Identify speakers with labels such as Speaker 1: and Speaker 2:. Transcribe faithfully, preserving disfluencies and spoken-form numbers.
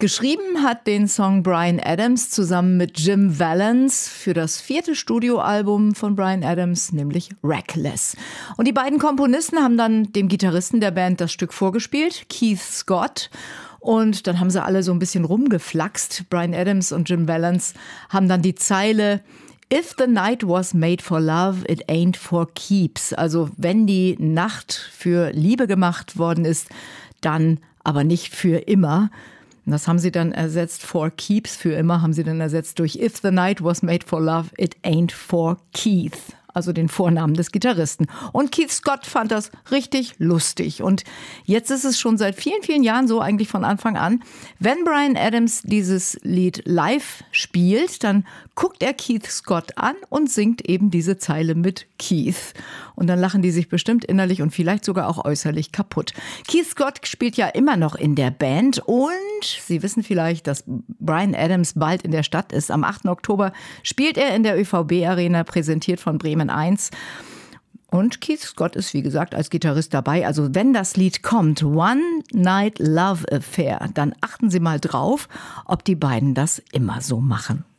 Speaker 1: Geschrieben hat den Song Bryan Adams zusammen mit Jim Vallance für das vierte Studioalbum von Bryan Adams, nämlich Reckless. Und die beiden Komponisten haben dann dem Gitarristen der Band das Stück vorgespielt, Keith Scott. Und dann haben sie alle so ein bisschen rumgeflaxt. Bryan Adams und Jim Vallance haben dann die Zeile "If the night was made for love, it ain't for keeps." Also wenn die Nacht für Liebe gemacht worden ist, dann aber nicht für immer. Und das haben sie dann ersetzt, for keeps, für immer, haben sie dann ersetzt durch "If the night was made for love, it ain't for Keith." Also den Vornamen des Gitarristen. Und Keith Scott fand das richtig lustig. Und jetzt ist es schon seit vielen, vielen Jahren so, eigentlich von Anfang an, wenn Bryan Adams dieses Lied live spielt, dann guckt er Keith Scott an und singt eben diese Zeile mit Keith. Und dann lachen die sich bestimmt innerlich und vielleicht sogar auch äußerlich kaputt. Keith Scott spielt ja immer noch in der Band und Sie wissen vielleicht, dass Bryan Adams bald in der Stadt ist. Am achten Oktober spielt er in der Ö V B-Arena, präsentiert von Bremen eins. Und Keith Scott ist, wie gesagt, als Gitarrist dabei. Also wenn das Lied kommt, One Night Love Affair, dann achten Sie mal drauf, ob die beiden das immer so machen.